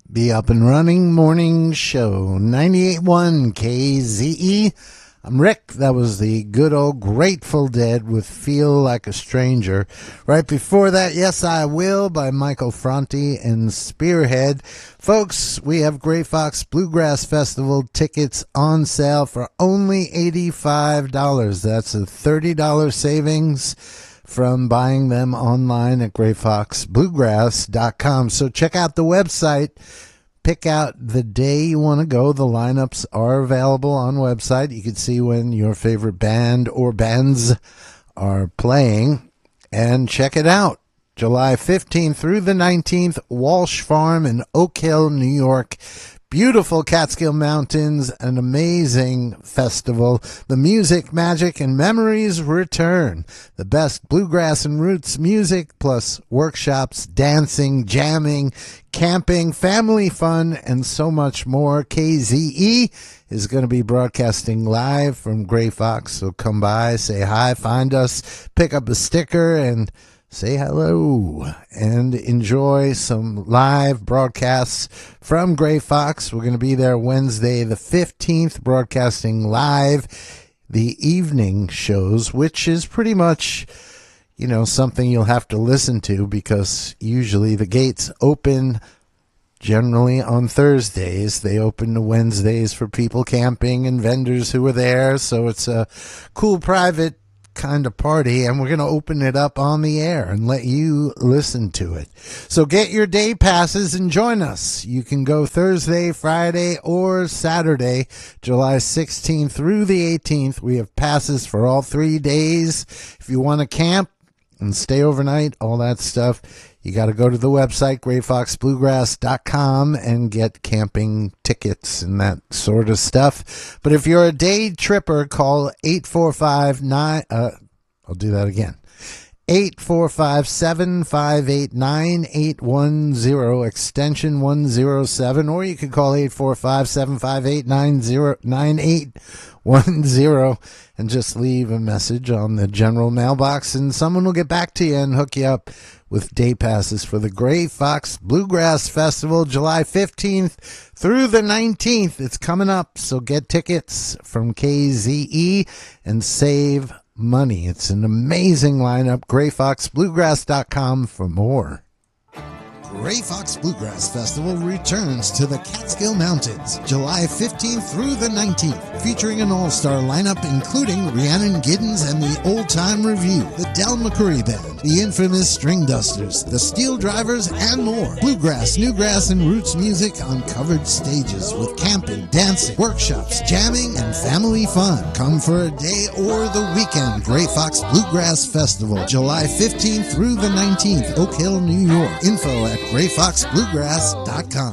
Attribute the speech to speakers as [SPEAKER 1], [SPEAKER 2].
[SPEAKER 1] Be Up and Running Morning Show, 98.1 KZE. I'm Rick. That was the good old Grateful Dead with Feel Like a Stranger. Right before that, Yes I Will by Michael Franti and Spearhead. Folks, we have Gray Fox Bluegrass Festival tickets on sale for only $85. That's a $30 savings from buying them online at grayfoxbluegrass.com. So check out the website. Pick out the day you want to go. The lineups are available on website. You can see when your favorite band or bands are playing and check it out. July 15th through the 19th, Walsh Farm in Oak Hill, New York. Beautiful Catskill Mountains, an amazing festival. The music, magic, and memories return. The best bluegrass and roots music, plus workshops, dancing, jamming, camping, family fun, and so much more. KZE is going to be broadcasting live from Gray Fox, so come by, say hi, find us, pick up a sticker, and say hello and enjoy some live broadcasts from Gray Fox. We're going to be there Wednesday the 15th, broadcasting live the evening shows, which is pretty much, something you'll have to listen to because usually the gates open generally on Thursdays. They open to Wednesdays for people camping and vendors who are there. So it's a cool private kind of party, and we're going to open it up on the air and let you listen to it. So get your day passes and join us. You can go Thursday, Friday, or Saturday, July 16th through the 18th. We have passes for all 3 days. If you want to camp and stay overnight, all that stuff, you got to go to the website, grayfoxbluegrass.com, and get camping tickets and that sort of stuff. But if you're a day tripper, call 845-9... I'll do that again. 845-758-9810, extension 107, or you can call 845-758-9810 and just leave a message on the general mailbox, and someone will get back to you and hook you up with day passes for the Gray Fox Bluegrass Festival, July 15th through the 19th. It's coming up, so get tickets from KZE and save money. It's an amazing lineup. grayfoxbluegrass.com for more. Gray Fox Bluegrass Festival returns to the Catskill Mountains, July 15th through the 19th, featuring an all-star lineup including Rhiannon Giddens and the Old Time Review, the Del McCoury Band, the infamous String Dusters, the Steel Drivers, and more. Bluegrass, newgrass, and roots music on covered stages with camping, dancing, workshops, jamming, and family fun. Come for a day or the weekend. Gray Fox Bluegrass Festival, July 15th through the 19th, Oak Hill, New York. Info at grayfoxbluegrass.com.